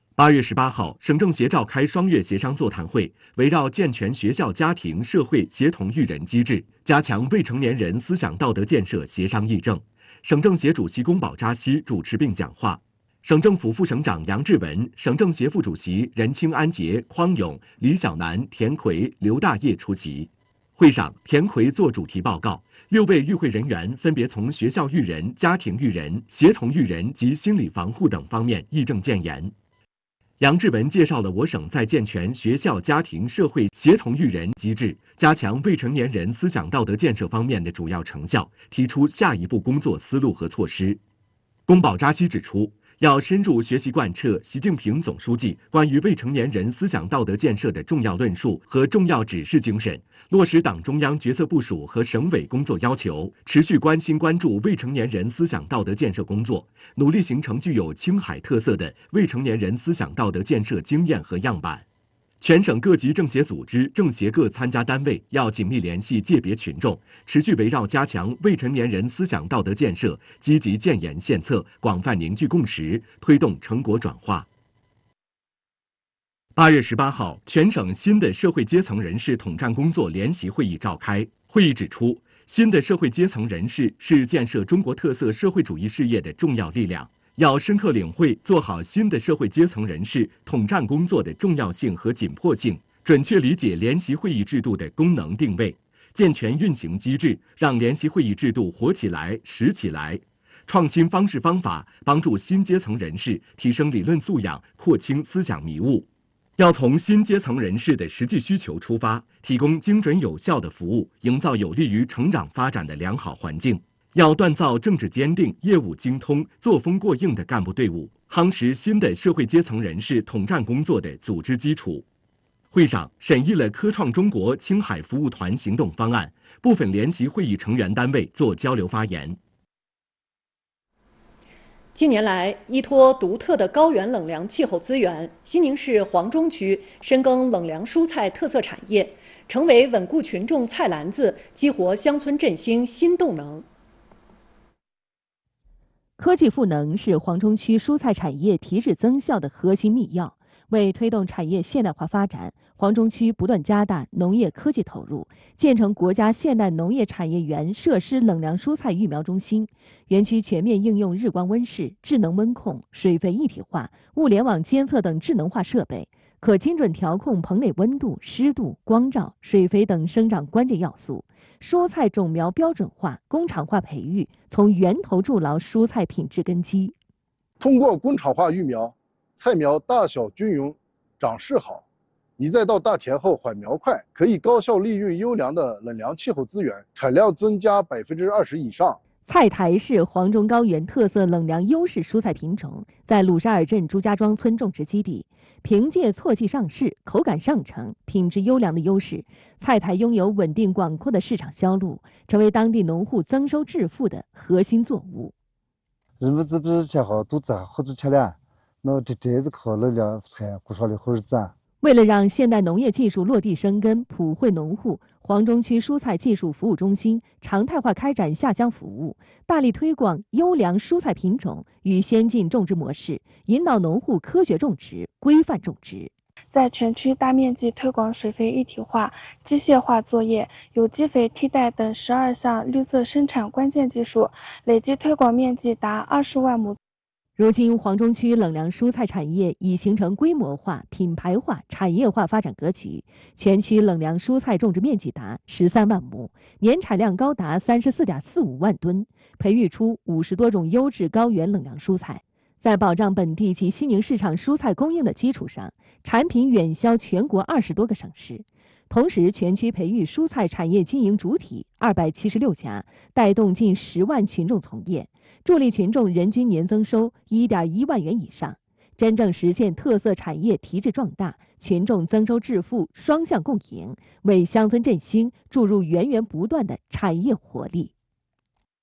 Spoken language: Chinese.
8月18号，省政协召开双月协商座谈会，围绕健全学校、家庭、社会协同育人机制，加强未成年人思想道德建设协商议政。省政协主席宫保扎西主持并讲话，省政府副省长杨志文、省政协副主席任清安杰、匡勇、李小南、田奎、刘大业出席。会上，田奎作主题报告，6位与会人员分别从学校育人、家庭育人、协同育人及心理防护等方面议政建言。杨志文介绍了我省在健全学校、家庭、社会协同育人机制、加强未成年人思想道德建设方面的主要成效，提出下一步工作思路和措施。宫保扎西指出，要深入学习贯彻习近平总书记关于未成年人思想道德建设的重要论述和重要指示精神，落实党中央决策部署和省委工作要求，持续关心关注未成年人思想道德建设工作，努力形成具有青海特色的未成年人思想道德建设经验和样板。全省各级政协组织、政协各参加单位要紧密联系界别群众，持续围绕加强未成年人思想道德建设，积极建言献策，广泛凝聚共识，推动成果转化。8月18号，全省新的社会阶层人士统战工作联席会议召开。会议指出，新的社会阶层人士是建设中国特色社会主义事业的重要力量。要深刻领会做好新的社会阶层人士统战工作的重要性和紧迫性，准确理解联席会议制度的功能定位，健全运行机制，让联席会议制度活起来、实起来。创新方式方法，帮助新阶层人士提升理论素养，廓清思想迷雾。要从新阶层人士的实际需求出发，提供精准有效的服务，营造有利于成长发展的良好环境。要锻造政治坚定、业务精通、作风过硬的干部队伍，夯实新的社会阶层人士统战工作的组织基础。会上审议了科创中国青海服务团行动方案，部分联席会议成员单位作交流发言。 近年来，依托独特的高原冷凉气候资源，西宁市黄中区深耕冷凉蔬菜特色产业，成为稳固群众菜篮子、激活乡村振兴新动能。 科技赋能是黄中区蔬菜产业提质增效的核心密钥。为推动产业现代化发展，黄中区不断加大农业科技投入，建成国家现代农业产业园设施冷凉蔬菜育苗中心。园区全面应用日光温室、智能温控、水肥一体化、物联网监测等智能化设备，可精准调控棚内温度、湿度、光照、水肥等生长关键要素。蔬菜种苗标准化、工厂化培育，从源头筑牢蔬菜品质根基。 通过工厂化育苗，菜苗大小均匀，长势好，一再到大田后缓苗快，可以高效利用优良的冷凉气候资源，产量增加20%以上。 菜苔是黄中高原特色冷凉优势蔬菜品种，在鲁沙尔镇朱家庄村种植基地，凭借错季上市、口感上乘、品质优良的优势，菜苔拥有稳定广阔的市场销路，成为当地农户增收致富的核心作物。 人们是不是吃好肚子好吃吃了？那这是靠冷凉菜过上的好日子啊！ 为了让现代农业技术落地生根，普惠农户，黄中区蔬菜技术服务中心常态化开展下乡服务，大力推广优良蔬菜品种与先进种植模式，引导农户科学种植、规范种植。 在全区大面积推广水肥一体化、机械化作业、有机肥替代等12项绿色生产关键技术，累计推广面积达20万亩。 如今，黄中区冷凉蔬菜产业已形成规模化、品牌化、产业化发展格局。全区冷凉蔬菜种植面积达13万亩，年产量高达34.45万吨，培育出50多种优质高原冷凉蔬菜。在保障本地及西宁市场蔬菜供应的基础上，产品远销全国20多个省市。同时，全区培育蔬菜产业经营主体276家，带动近10万群众从业，助力群众人均年增收1.1万元以上，真正实现特色产业提质壮大、群众增收致富双向共赢，为乡村振兴注入源源不断的产业活力。